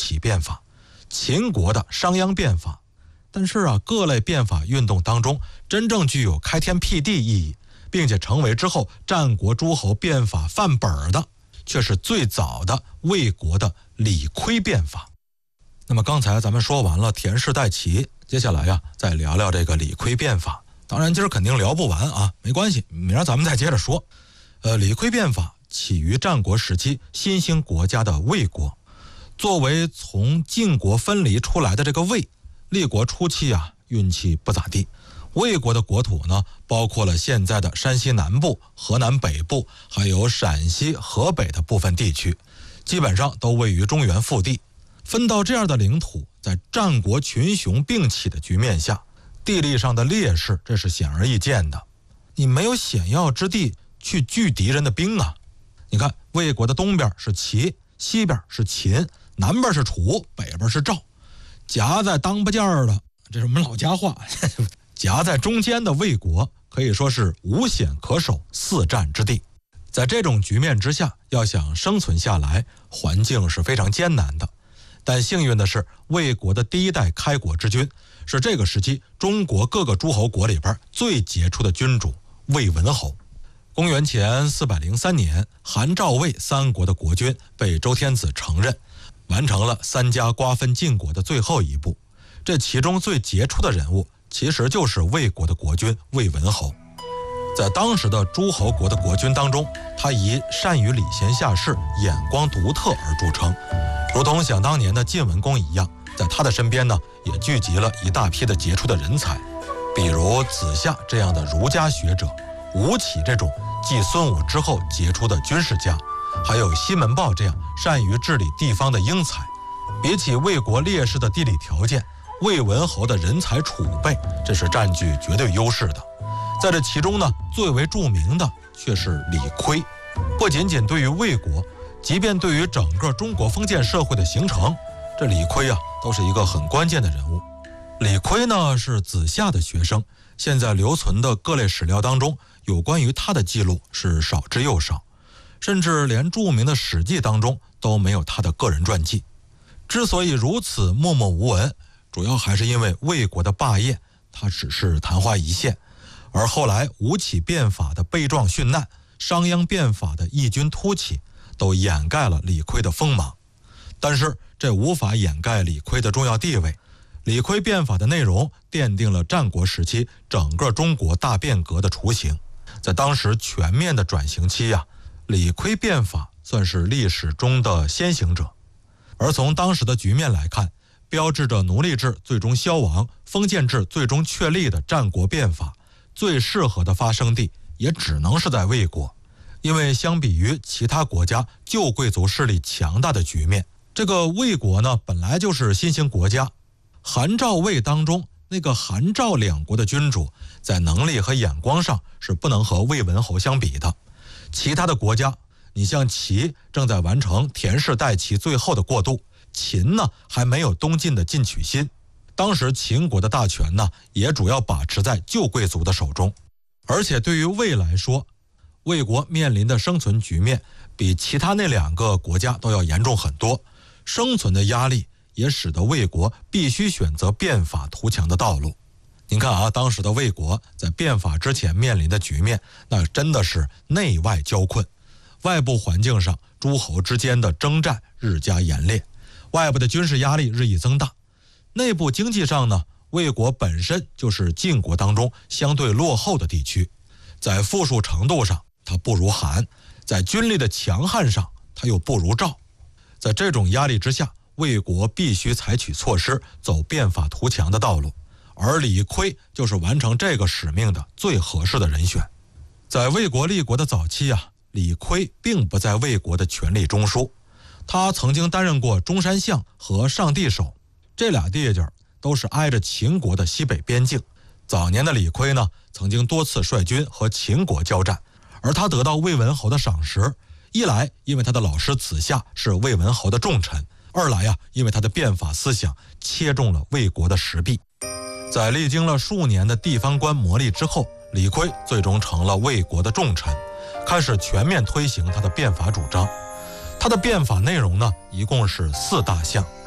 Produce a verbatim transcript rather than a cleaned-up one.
起变法，秦国的商鞅变法。但是啊，各类变法运动当中，真正具有开天辟地意义，并且成为之后战国诸侯变法范本的，却是最早的魏国的李悝变法。那么刚才咱们说完了田氏代齐，接下来呀，再聊聊这个李悝变法。当然今儿肯定聊不完啊，没关系，明儿咱们再接着说。呃，李悝变法起于战国时期新兴国家的魏国。作为从晋国分离出来的这个魏，立国初期啊，运气不咋地。魏国的国土呢，包括了现在的山西南部、河南北部，还有陕西、河北的部分地区，基本上都位于中原腹地。分到这样的领土，在战国群雄并起的局面下，地利上的劣势，这是显而易见的。你没有险要之地去拒敌人的兵啊！你看，魏国的东边是齐，西边是秦，南边是楚，北边是赵。夹在当不间儿的，这是我们老家话，夹在中间的魏国可以说是无险可守，四战之地。在这种局面之下，要想生存下来，环境是非常艰难的。但幸运的是，魏国的第一代开国之君是这个时期中国各个诸侯国里边最杰出的君主魏文侯。公元前四百零三年，韩赵魏三国的国君被周天子承认，完成了三家瓜分晋国的最后一步。这其中最杰出的人物，其实就是魏国的国君魏文侯。在当时的诸侯国的国君当中，他以善于礼贤下士、眼光独特而著称，如同想当年的晋文公一样，在他的身边呢，也聚集了一大批的杰出的人才，比如子夏这样的儒家学者，吴起这种继孙武之后杰出的军事家，还有西门豹这样善于治理地方的英才。比起魏国劣势的地理条件，魏文侯的人才储备，这是占据绝对优势的。在这其中呢，最为著名的却是李悝。不仅仅对于魏国，即便对于整个中国封建社会的形成，这李悝啊，都是一个很关键的人物。李悝呢，是子夏的学生，现在留存的各类史料当中，有关于他的记录是少之又少，甚至连著名的《史记》当中都没有他的个人传记。之所以如此默默无闻，主要还是因为魏国的霸业，它只是昙花一现，而后来吴起变法的悲壮殉难，商鞅变法的异军突起，都掩盖了李悝的锋芒。但是这无法掩盖李悝的重要地位。李悝变法的内容奠定了战国时期整个中国大变革的雏形。在当时全面的转型期呀、啊，李悝变法算是历史中的先行者。而从当时的局面来看，标志着奴隶制最终消亡、封建制最终确立的战国变法，最适合的发生地也只能是在魏国。因为相比于其他国家旧贵族势力强大的局面，这个魏国呢，本来就是新兴国家。韩赵魏当中，那个韩赵两国的君主，在能力和眼光上是不能和魏文侯相比的。其他的国家，你像齐正在完成田氏代齐最后的过渡，秦呢还没有东晋的进取心。当时秦国的大权呢，也主要把持在旧贵族的手中。而且对于魏来说，魏国面临的生存局面比其他那两个国家都要严重很多，生存的压力也使得魏国必须选择变法图强的道路。您看啊，当时的魏国在变法之前面临的局面，那真的是内外交困。外部环境上，诸侯之间的征战日加严烈，外部的军事压力日益增大。内部经济上呢，魏国本身就是晋国当中相对落后的地区，在富庶程度上它不如韩，在军力的强悍上它又不如赵。在这种压力之下，魏国必须采取措施，走变法图强的道路，而李悝就是完成这个使命的最合适的人选。在魏国立国的早期啊，李悝并不在魏国的权力中枢，他曾经担任过中山相和上地守，这俩地界都是挨着秦国的西北边境。早年的李悝呢，曾经多次率军和秦国交战，而他得到魏文侯的赏识，一来因为他的老师子夏是魏文侯的重臣，二来呀、啊，因为他的变法思想切中了魏国的实弊。在历经了数年的地方官磨砺之后，李悝最终成了魏国的重臣，开始全面推行他的变法主张。他的变法内容呢，一共是四大项。